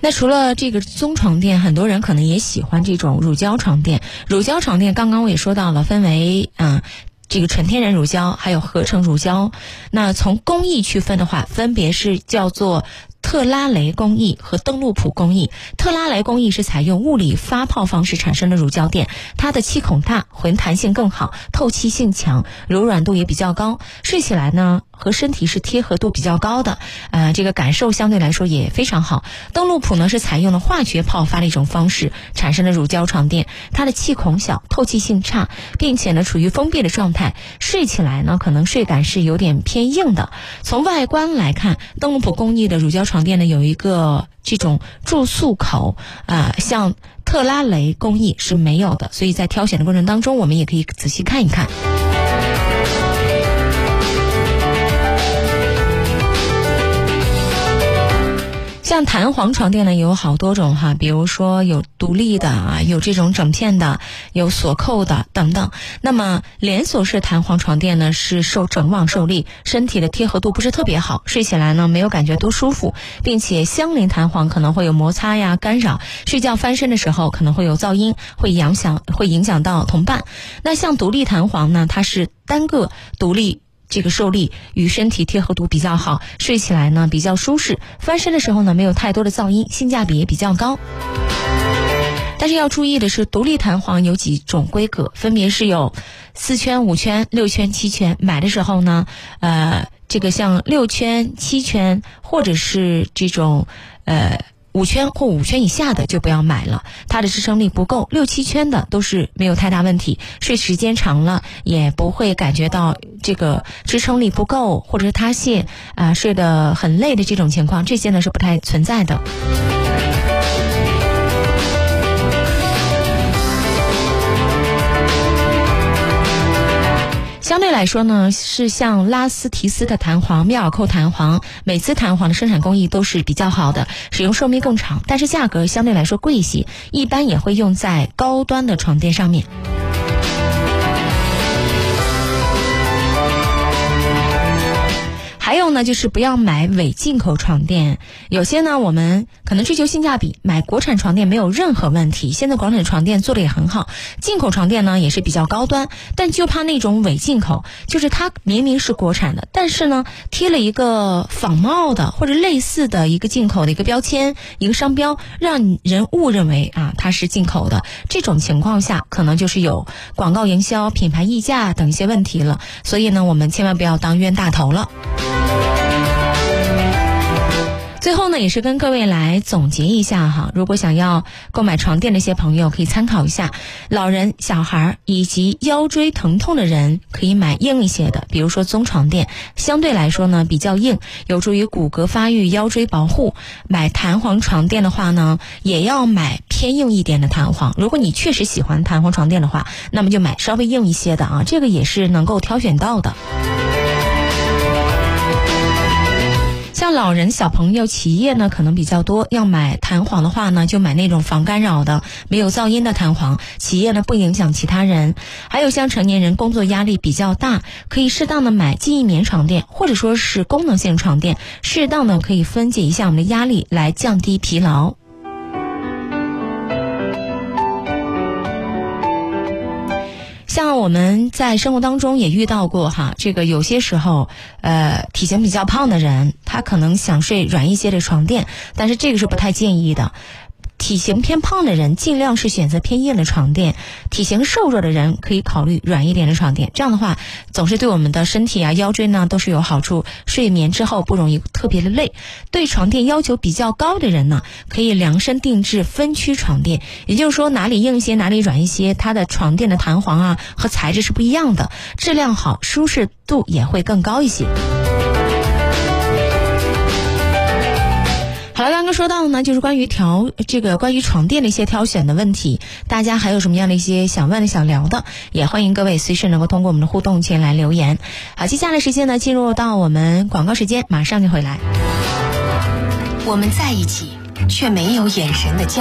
那除了这个棕床垫，很多人可能也喜欢这种乳胶床垫。乳胶床垫刚刚我也说到了，分为这个纯天然乳胶还有合成乳胶。那从工艺区分的话，分别是叫做特拉雷工艺和登陆普工艺。特拉雷工艺是采用物理发泡方式产生的乳胶垫，它的气孔大，混弹性更好，透气性强，柔软度也比较高，睡起来呢和身体是贴合度比较高的，这个感受相对来说也非常好。登陆普呢是采用了化学泡发的一种方式产生的乳胶床垫，它的气孔小，透气性差，并且呢处于封闭的状态，睡起来呢可能睡感是有点偏硬的。从外观来看，登陆普工艺的乳胶床垫呢有一个这种注塑口，像特拉雷工艺是没有的，所以在挑选的过程当中，我们也可以仔细看一看。像弹簧床垫呢有好多种哈，比如说有独立的有这种整片的，有锁扣的等等。那么连锁式弹簧床垫呢是受整网受力，身体的贴合度不是特别好，睡起来呢没有感觉多舒服，并且相邻弹簧可能会有摩擦呀干扰，睡觉翻身的时候可能会有噪音，会影响到同伴。那像独立弹簧呢，它是单个独立这个受力，与身体贴合度比较好，睡起来呢比较舒适，翻身的时候呢没有太多的噪音，性价比也比较高。但是要注意的是，独立弹簧有几种规格，分别是有4圈、5圈、6圈、7圈。买的时候呢这个像6圈、7圈或者是这种5圈或5圈以下的就不要买了，它的支撑力不够。6、7圈的都是没有太大问题，睡时间长了也不会感觉到这个支撑力不够或者是塌陷睡得很累的这种情况，这些呢是不太存在的。相对来说呢，是像拉斯提斯的弹簧、妙尔寇弹簧、美姿弹簧的生产工艺都是比较好的，使用寿命更长，但是价格相对来说贵一些，一般也会用在高端的床垫上面。还有呢，就是不要买伪进口床垫。有些呢，我们可能追求性价比，买国产床垫没有任何问题。现在国产床垫做的也很好，进口床垫呢也是比较高端，但就怕那种伪进口，就是它明明是国产的，但是呢贴了一个仿冒的或者类似的一个进口的一个标签、一个商标，让人误认为它是进口的。这种情况下，可能就是有广告营销、品牌溢价等一些问题了。所以呢，我们千万不要当冤大头了。最后呢，也是跟各位来总结一下哈，如果想要购买床垫的一些朋友可以参考一下，老人、小孩以及腰椎疼痛的人可以买硬一些的，比如说棕床垫，相对来说呢比较硬，有助于骨骼发育、腰椎保护。买弹簧床垫的话呢，也要买偏硬一点的弹簧。如果你确实喜欢弹簧床垫的话，那么就买稍微硬一些的这个也是能够挑选到的。像老人、小朋友、企业呢可能比较多，要买弹簧的话呢，就买那种防干扰的、没有噪音的弹簧，企业呢不影响其他人。还有像成年人工作压力比较大，可以适当的买记忆棉床垫，或者说是功能性床垫，适当的可以分解一下我们的压力，来降低疲劳。像我们在生活当中也遇到过这个有些时候体型比较胖的人，他可能想睡软一些的床垫，但是这个是不太建议的。体型偏胖的人尽量是选择偏硬的床垫，体型瘦弱的人可以考虑软一点的床垫，这样的话总是对我们的身体腰椎呢都是有好处，睡眠之后不容易特别的累。对床垫要求比较高的人呢，可以量身定制分区床垫，也就是说哪里硬一些哪里软一些，它的床垫的弹簧和材质是不一样的，质量好，舒适度也会更高一些。好了，刚刚说到呢，就是关于床垫的一些挑选的问题，大家还有什么样的一些想问的、想聊的，也欢迎各位随时能够通过我们的互动前来留言。好，接下来时间呢，进入到我们广告时间，马上就回来。 我们在一起，却没有眼神的交